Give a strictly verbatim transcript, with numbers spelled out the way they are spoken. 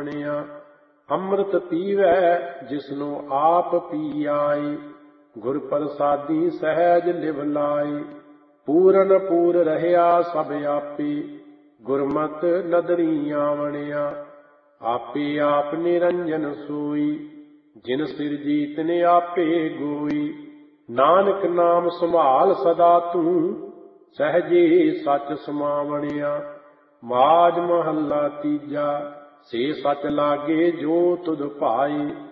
ਸਮਾਵਣਿਆ। ਅੰਮ੍ਰਿਤ ਪੀਵੈ ਜਿਸਨੂੰ ਆਪ ਪੀ ਆਏ, ਗੁਰ ਪ੍ਰਸਾਦੀ ਸਹਿਜ ਲਿਵ ਲਾਏ। ਪੂਰਨ ਪੂਰ ਰਹਿਆ ਸਭ ਆਪੇ, ਗੁਰਮਤਿ ਨਦਰੀ ਆਵਣਿਆ। ਆਪੇ ਆਪ ਨਿਰੰਜਨ ਸੋਈ, ਜਿਨ ਸਿਰਜੀ ਤਿਨ ਆਪੇ ਗੋਈ। ਨਾਨਕ ਨਾਮ ਸੰਭਾਲ ਸਦਾ ਤੂੰ, ਸਹਿਜੇ ਸਚ ਸਮਾਵਣਿਆ। ਮਾਝ ਮਹੱਲਾ ਤੀਜਾ। ਸੇ ਸਚ ਲਾਗੇ ਜੋ ਤੁਧ ਭਾਏ,